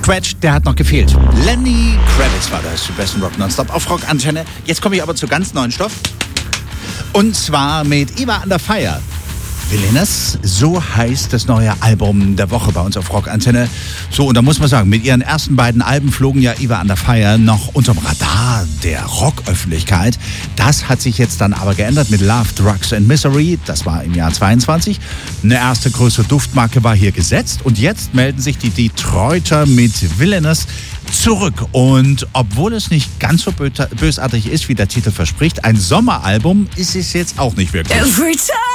Quetsch, der hat noch gefehlt. Lenny Kravitz war das, zu besten Rock Nonstop auf Rock Antenne. Jetzt komme ich aber zu ganz neuen Stoff. Und zwar mit Eva Under Fire. Villainous, so heißt das neue Album der Woche bei uns auf Rock Antenne. So, und da muss man sagen, mit ihren ersten beiden Alben flogen ja Eva Under Fire noch unterm Radar der Rocköffentlichkeit. Das hat sich jetzt dann aber geändert mit Love, Drugs and Misery. Das war im Jahr 22. Eine erste größere Duftmarke war hier gesetzt. Und jetzt melden sich die Detroiter mit Villainous zurück. Und obwohl es nicht ganz so bösartig ist, wie der Titel verspricht, ein Sommeralbum ist es jetzt auch nicht wirklich.